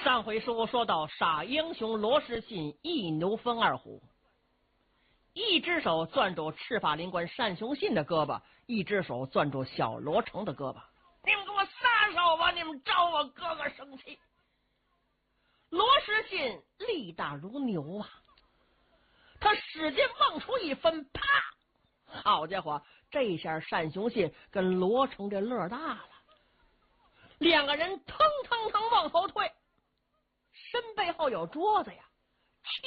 上回书说到杀英雄罗士信一牛分二虎，一只手攥住赤发灵官单雄信的胳膊，一只手攥住小罗成的胳膊。你们给我撒手吧，你们招我哥哥生气。罗士信力大如牛啊，他使劲往出一分，啪！好家伙，这下单雄信跟罗成这乐大了，两个人腾腾腾往后退，身背后有桌子呀，